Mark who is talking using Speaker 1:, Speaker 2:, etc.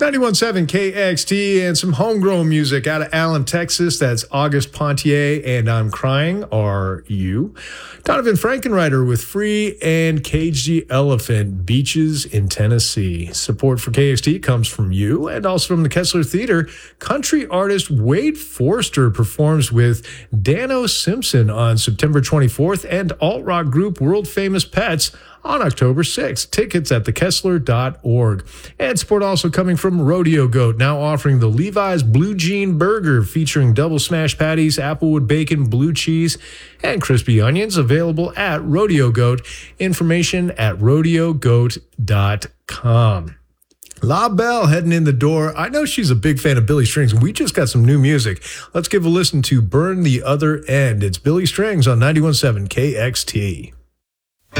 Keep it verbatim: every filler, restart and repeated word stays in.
Speaker 1: ninety-one point seven K X T and some homegrown music out of Allen, Texas. That's August Pontier and I'm Crying. Are you? Donovan Frankenreiter with Free and Cage the Elephant, Beaches in Tennessee. Support for K X T comes from you and also from the Kessler Theater. Country artist Wade Forster performs with Dano Simpson on September twenty-fourth and alt-rock group World Famous Pets on October sixth. Tickets at the kessler dot org. And support also coming from Rodeo Goat, now offering the Levi's Blue Jean Burger featuring double smash patties, applewood bacon, blue cheese, and crispy onions, available at Rodeo Goat. Information at rodeo goat dot com. La Belle heading in the door. I know she's a big fan of Billy Strings. We just got some new music. Let's give a listen to Burn the Other End. It's Billy Strings on ninety-one point seven K X T.